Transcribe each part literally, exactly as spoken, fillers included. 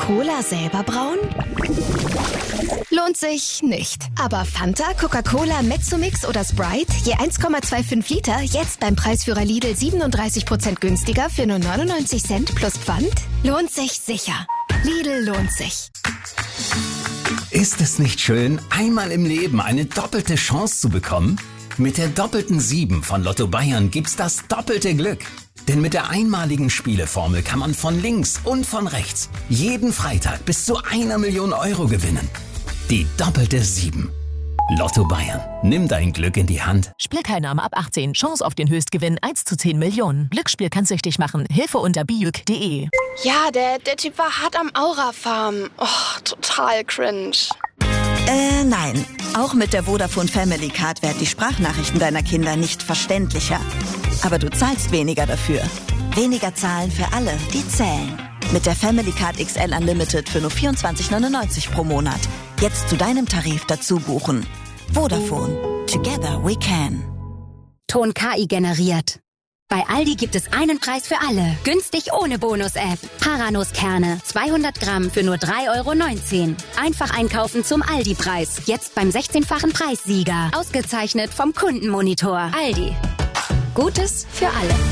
Cola selber brauen? Lohnt sich nicht. Aber Fanta, Coca-Cola, Mezzomix oder Sprite, je eins Komma fünfundzwanzig Liter, jetzt beim Preisführer Lidl siebenunddreißig Prozent günstiger für nur neunundneunzig Cent plus Pfand? Lohnt sich sicher. Lidl lohnt sich. Ist es nicht schön, einmal im Leben eine doppelte Chance zu bekommen? Mit der doppelten sieben von Lotto Bayern gibt's das doppelte Glück. Denn mit der einmaligen Spieleformel kann man von links und von rechts jeden Freitag bis zu einer Million Euro gewinnen. Die doppelte sieben. Lotto Bayern. Nimm dein Glück in die Hand. Spielteilnahme ab achtzehn. Chance auf den Höchstgewinn eins zu zehn Millionen. Glücksspiel kann süchtig machen. Hilfe unter bijuk punkt de. Ja, der, der Typ war hart am Aura-Farm. Oh, total cringe. Äh, nein. Auch mit der Vodafone Family Card werden die Sprachnachrichten deiner Kinder nicht verständlicher. Aber du zahlst weniger dafür. Weniger zahlen für alle, die zählen. Mit der Family Card X L Unlimited für nur vierundzwanzig neunundneunzig pro Monat. Jetzt zu deinem Tarif dazu buchen. Vodafone. Together we can. Ton K I generiert. Bei Aldi gibt es einen Preis für alle. Günstig ohne Bonus-App. Paranuss-Kerne. zweihundert Gramm für nur drei Euro neunzehn. Einfach einkaufen zum Aldi-Preis. Jetzt beim sechzehnfachen Preissieger. Ausgezeichnet vom Kundenmonitor. Aldi. Gutes für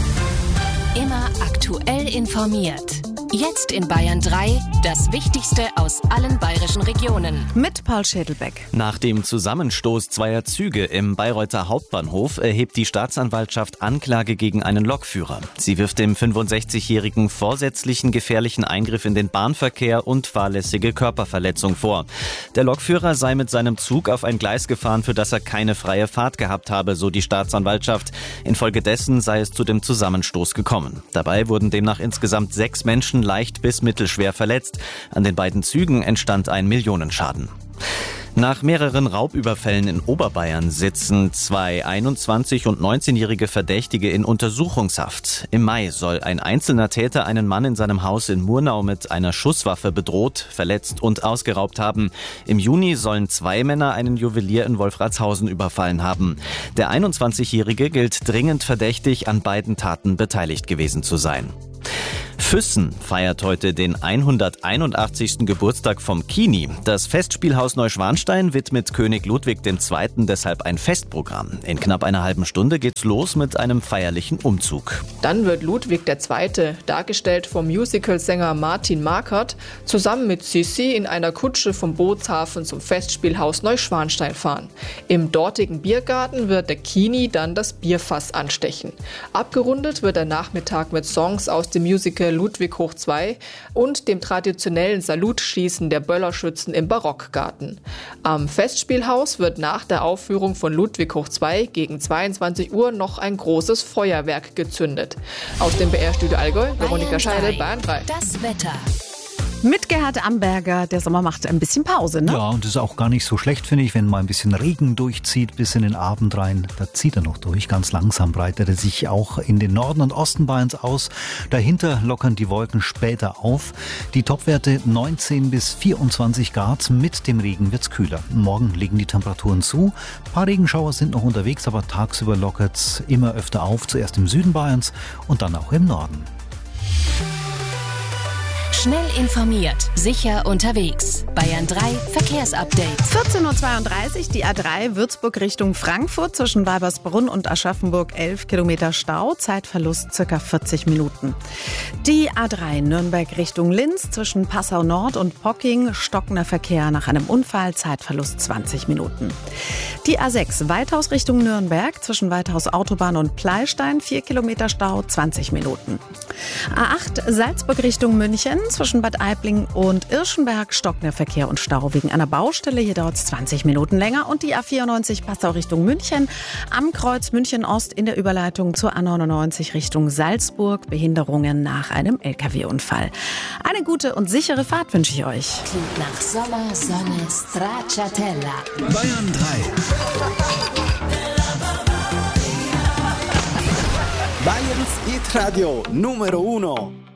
alle. Immer aktuell informiert. Jetzt in Bayern drei, das Wichtigste aus allen bayerischen Regionen. Mit Paul Schädelbeck. Nach dem Zusammenstoß zweier Züge im Bayreuther Hauptbahnhof erhebt die Staatsanwaltschaft Anklage gegen einen Lokführer. Sie wirft dem fünfundsechzigjährigen vorsätzlichen gefährlichen Eingriff in den Bahnverkehr und fahrlässige Körperverletzung vor. Der Lokführer sei mit seinem Zug auf ein Gleis gefahren, für das er keine freie Fahrt gehabt habe, so die Staatsanwaltschaft. Infolgedessen sei es zu dem Zusammenstoß gekommen. Dabei wurden demnach insgesamt sechs Menschen leicht bis mittelschwer verletzt. An den beiden Zügen entstand ein Millionenschaden. Nach mehreren Raubüberfällen in Oberbayern sitzen zwei einundzwanzig- und neunzehnjährige Verdächtige in Untersuchungshaft. Im Mai soll ein einzelner Täter einen Mann in seinem Haus in Murnau mit einer Schusswaffe bedroht, verletzt und ausgeraubt haben. Im Juni sollen zwei Männer einen Juwelier in Wolfratshausen überfallen haben. Der einundzwanzigjährige gilt dringend verdächtig, an beiden Taten beteiligt gewesen zu sein. Füssen feiert heute den hunderteinundachtzigsten Geburtstag vom Kini. Das Festspielhaus Neuschwanstein widmet König Ludwig der Zweite deshalb ein Festprogramm. In knapp einer halben Stunde geht's los mit einem feierlichen Umzug. Dann wird Ludwig der Zweite, dargestellt vom Musicalsänger Martin Markert, zusammen mit Sissi in einer Kutsche vom Bootshafen zum Festspielhaus Neuschwanstein fahren. Im dortigen Biergarten wird der Kini dann das Bierfass anstechen. Abgerundet wird der Nachmittag mit Songs aus dem Musical Ludwig hoch zwei und dem traditionellen Salutschießen der Böllerschützen im Barockgarten. Am Festspielhaus wird nach der Aufführung von Ludwig hoch zwei gegen zweiundzwanzig Uhr noch ein großes Feuerwerk gezündet. Aus dem B R-Studio Allgäu, Veronika Scheidel, Bayern drei. Das Wetter. Mit Gerhard Amberger. Der Sommer macht ein bisschen Pause, ne? Ja, und das ist auch gar nicht so schlecht, finde ich, wenn mal ein bisschen Regen durchzieht bis in den Abend rein. Da zieht er noch durch. Ganz langsam breitet er sich auch in den Norden und Osten Bayerns aus. Dahinter lockern die Wolken später auf. Die Topwerte neunzehn bis vierundzwanzig Grad. Mit dem Regen wird's kühler. Morgen legen die Temperaturen zu. Ein paar Regenschauer sind noch unterwegs, aber tagsüber lockert's immer öfter auf. Zuerst im Süden Bayerns und dann auch im Norden. Schnell informiert, sicher unterwegs. Bayern drei Verkehrsupdate. vierzehn Uhr zweiunddreißig, die A drei Würzburg Richtung Frankfurt zwischen Weibersbrunn und Aschaffenburg elf Kilometer Stau, Zeitverlust circa vierzig Minuten. Die A drei Nürnberg Richtung Linz zwischen Passau Nord und Pocking, stockender Verkehr nach einem Unfall, Zeitverlust zwanzig Minuten. Die A sechs Weithaus Richtung Nürnberg zwischen Weithaus Autobahn und Pleistein, vier Kilometer Stau, zwanzig Minuten. A acht Salzburg Richtung München zwischen Bad Aibling und Irschenberg, stockender Verkehr und Stau wegen einer Baustelle. Hier dauert es zwanzig Minuten länger. Und die A vierundneunzig Passau Richtung München, am Kreuz München Ost in der Überleitung zur A neunundneunzig Richtung Salzburg, Behinderungen nach einem L K W-Unfall. Eine gute und sichere Fahrt wünsche ich euch. Klingt nach Sommer, Sonne, Stracciatella. Bayern drei. Bayerns Hit Radio Numero Uno.